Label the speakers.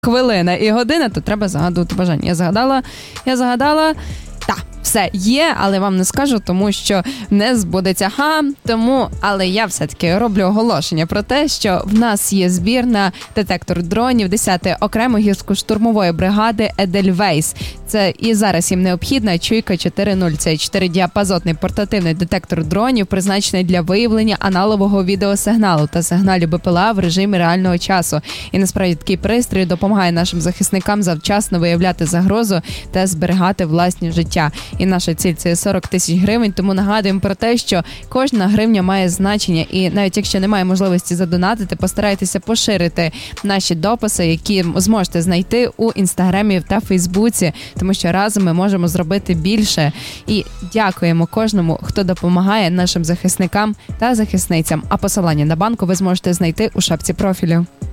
Speaker 1: хвилина і година, то треба загадувати бажання. Я загадала. Так, все є, але вам не скажу, тому що не збудеться. Але я все-таки роблю оголошення про те, що в нас є збір на детектор дронів 10-ї окремої гірсько-штурмової бригади Едельвейс. Це і зараз їм необхідна чуйка 4.0. Це 4-діапазотний портативний детектор дронів, призначений для виявлення аналогового відеосигналу та сигналів БПЛА в режимі реального часу. І насправді такий пристрій допомагає нашим захисникам завчасно виявляти загрозу та зберігати власні життя. І наша ціль – це 40 тисяч гривень, тому нагадуємо про те, що кожна гривня має значення. І навіть якщо немає можливості задонатити, постарайтеся поширити наші дописи, які зможете знайти у Інстаграмі та Фейсбуці, тому що разом ми можемо зробити більше. І дякуємо кожному, хто допомагає нашим захисникам та захисницям. А посилання на банку ви зможете знайти у шапці профілю.